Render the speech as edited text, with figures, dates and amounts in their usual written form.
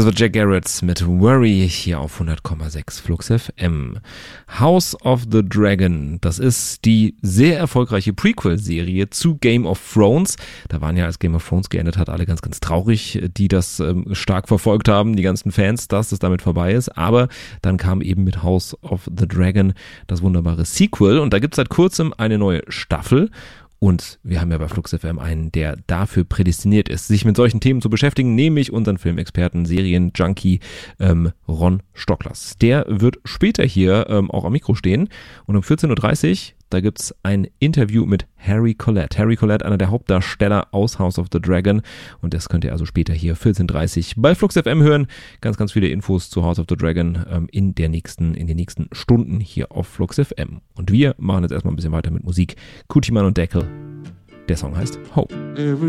Das war Jack Garrett mit Worry hier auf 100,6 Flux FM. House of the Dragon, das ist die sehr erfolgreiche Prequel-Serie zu Game of Thrones. Da waren ja, als Game of Thrones geendet hat, alle ganz, ganz traurig, die das stark verfolgt haben, die ganzen Fans, dass es damit vorbei ist. Aber dann kam eben mit House of the Dragon das wunderbare Sequel und da gibt es seit kurzem eine neue Staffel. Und wir haben ja bei Flux FM einen, der dafür prädestiniert ist, sich mit solchen Themen zu beschäftigen, nämlich unseren Filmexperten, Serien-Junkie Ron Stocklers. Der wird später hier auch am Mikro stehen und um 14.30 Uhr, da gibt's ein Interview mit Harry Collette. Harry Collette, einer der Hauptdarsteller aus House of the Dragon und das könnt ihr also später hier 14.30 Uhr bei Flux FM hören. Ganz, ganz viele Infos zu House of the Dragon in den nächsten Stunden hier auf Flux FM. Und wir machen jetzt erstmal ein bisschen weiter mit Musik. Kutiman und Deckel. Der Song heißt Hope.